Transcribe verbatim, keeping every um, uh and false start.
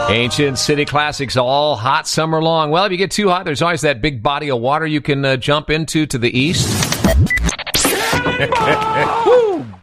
Ancient City Classics all hot summer long. Well, if you get too hot, there's always that big body of water you can uh, jump into to the east. Woo!